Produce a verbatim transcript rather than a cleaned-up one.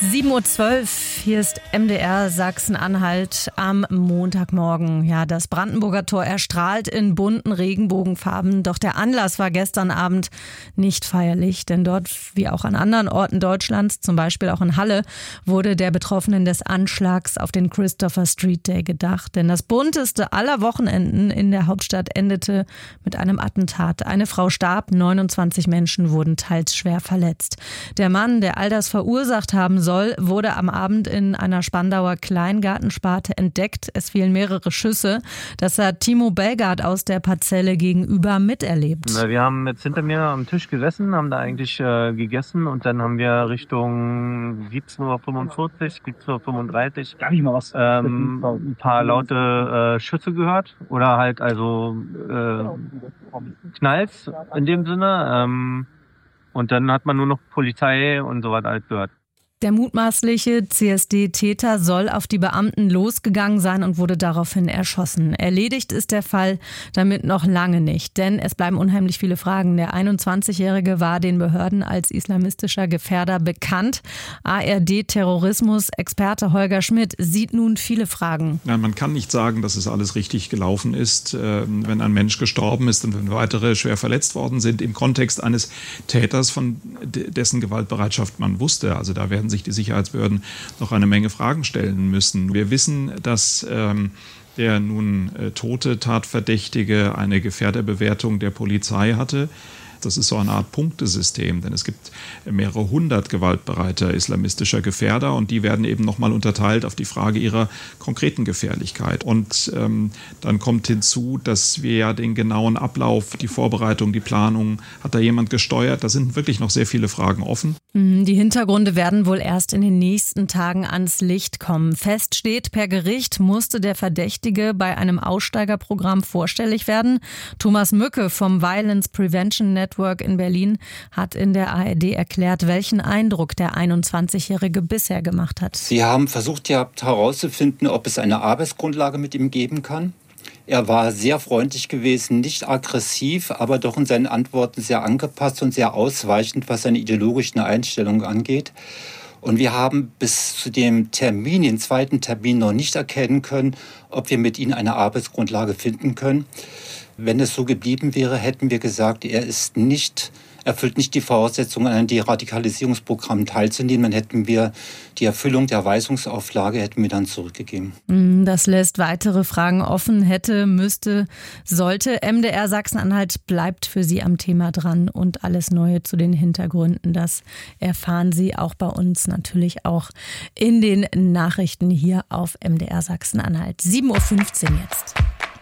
sieben Uhr zwölf, hier ist M D R Sachsen-Anhalt am Montagmorgen. Ja, das Brandenburger Tor erstrahlt in bunten Regenbogenfarben. Doch der Anlass war gestern Abend nicht feierlich, denn dort, wie auch an anderen Orten Deutschlands, zum Beispiel auch in Halle, wurde der Betroffenen des Anschlags auf den Christopher Street Day gedacht. Denn das bunteste aller Wochenenden in der Hauptstadt endete mit einem Attentat. Eine Frau starb, neunundzwanzig Menschen wurden teils schwer verletzt. Der Mann, der all das verursacht haben soll, wurde am Abend in einer Spandauer Kleingartensparte entdeckt. Es fielen mehrere Schüsse. Das hat Timo Belgard aus der Parzelle gegenüber miterlebt. Wir haben jetzt hinter mir am Tisch gesessen, haben da eigentlich äh, gegessen und dann haben wir Richtung siebzehn Uhr fünfundvierzig, siebzehn Uhr fünfunddreißig Darf ich mal was? Ähm, ein paar laute äh, Schüsse gehört oder halt also äh, Knalls in dem Sinne. Ähm, und dann hat man nur noch Polizei und so weiter halt gehört. Der mutmaßliche C S D-Täter soll auf die Beamten losgegangen sein und wurde daraufhin erschossen. Erledigt ist der Fall damit noch lange nicht, denn es bleiben unheimlich viele Fragen. Der einundzwanzigjährige war den Behörden als islamistischer Gefährder bekannt. A R D-Terrorismus-Experte Holger Schmidt sieht nun viele Fragen. Nein, man kann nicht sagen, dass es alles richtig gelaufen ist, wenn ein Mensch gestorben ist und wenn weitere schwer verletzt worden sind im Kontext eines Täters, von dessen Gewaltbereitschaft man wusste. Also da werden sich die Sicherheitsbehörden noch eine Menge Fragen stellen müssen. Wir wissen, dass ähm, der nun äh, tote Tatverdächtige eine Gefährderbewertung der Polizei hatte. Das ist so eine Art Punktesystem, denn es gibt mehrere hundert gewaltbereiter islamistischer Gefährder und die werden eben nochmal unterteilt auf die Frage ihrer konkreten Gefährlichkeit. Und ähm, dann kommt hinzu, dass wir ja den genauen Ablauf, die Vorbereitung, die Planung, hat da jemand gesteuert? Da sind wirklich noch sehr viele Fragen offen. Die Hintergründe werden wohl erst in den nächsten Tagen ans Licht kommen. Fest steht, per Gericht musste der Verdächtige bei einem Aussteigerprogramm vorstellig werden. Thomas Mücke vom Violence Prevention Network in Berlin hat in der A R D erklärt, welchen Eindruck der einundzwanzigjährige bisher gemacht hat. Sie haben versucht ja herauszufinden, ob es eine Arbeitsgrundlage mit ihm geben kann. Er war sehr freundlich gewesen, nicht aggressiv, aber doch in seinen Antworten sehr angepasst und sehr ausweichend, was seine ideologischen Einstellungen angeht. Und wir haben bis zu dem Termin, den zweiten Termin, noch nicht erkennen können, ob wir mit ihm eine Arbeitsgrundlage finden können. Wenn es so geblieben wäre, hätten wir gesagt, er ist nicht, erfüllt nicht die Voraussetzungen, an einem Deradikalisierungsprogramm teilzunehmen. Dann hätten wir die Erfüllung der Weisungsauflage hätten wir dann zurückgegeben. Das lässt weitere Fragen offen. Hätte, müsste, sollte. M D R Sachsen-Anhalt bleibt für Sie am Thema dran und alles Neue zu den Hintergründen, das erfahren Sie auch bei uns natürlich auch in den Nachrichten hier auf M D R Sachsen-Anhalt. sieben Uhr fünfzehn jetzt.